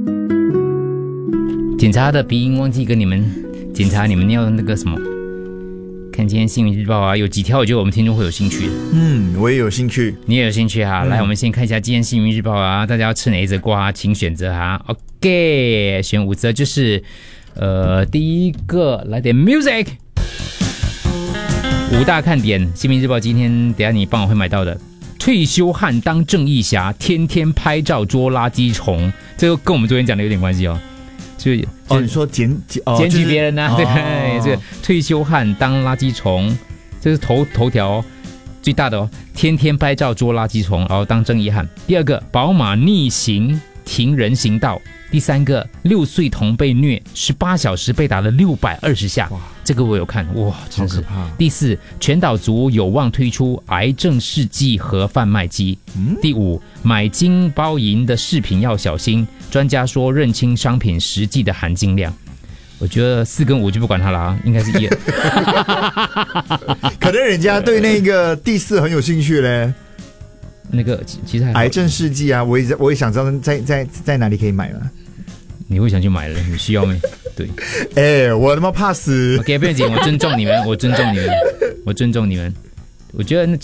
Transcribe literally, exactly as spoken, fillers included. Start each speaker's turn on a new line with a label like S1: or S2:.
S1: 警察的鼻音忘记跟你们检查，你们要那个什么？看今天新闻日报啊，有几条我觉得我们听众会有兴趣的。
S2: 嗯，我也有兴趣，
S1: 你也有兴趣啊？嗯、来，我们先看一下今天新闻日报啊，大家要吃哪一则瓜，请选择哈。OK， 选五则就是，呃，第一个来点 music， 五大看点，新闻日报今天等一下你帮我会买到的。退休汉当正义侠，天天拍照捉垃圾虫，这个跟我们昨天讲的有点关系哦。就
S2: 哦，你说检
S1: 哦检举别人呐、啊，就是哦、对，这个退休汉当垃圾虫，这是头头条、哦、最大的哦，天天拍照捉垃圾虫，然后当正义汉。第二个，宝马逆行停人行道。第三个，六岁童被虐十八小时被打了六百二十下，这个我有看，哇，真是。第四，全岛族有望推出癌症试剂和贩卖机。嗯、第五，买金包银的饰品要小心，专家说认清商品实际的含金量。我觉得四跟五就不管它了啊，应该是一。
S2: 可能人家对那个第四很有兴趣嘞。
S1: 那个其实还
S2: 癌症试剂啊，我也我也想知道在在在哪里可以买了。
S1: 你会想去买了？你需要没？对。
S2: 哎、欸，我他妈怕死。
S1: OK， 不用紧，我尊重你们，我尊重你们，我尊重你们。我觉得那